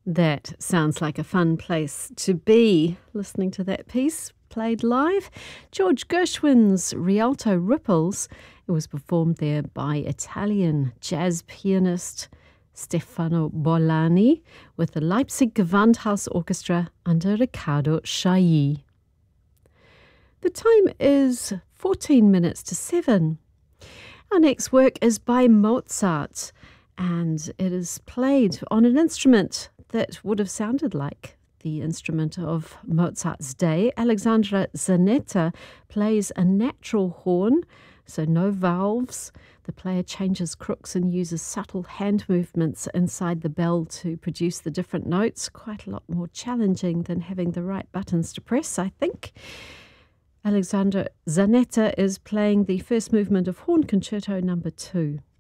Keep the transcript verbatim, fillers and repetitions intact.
That sounds like a fun place to be, listening to that piece played live. George Gershwin's Rialto Ripples. It was performed there by Italian jazz pianist Stefano Bolani with the Leipzig Gewandhaus Orchestra under Riccardo Chailly. The time is fourteen minutes to seven. Our next work is by Mozart, and it is played on an instrument that would have sounded like the instrument of Mozart's day. Alexandra Zanetta plays a natural horn, so no valves. The player changes crooks and uses subtle hand movements inside the bell to produce the different notes. Quite a lot more challenging than having the right buttons to press, I think. Alexandra Zanetta is playing the first movement of Horn Concerto number two.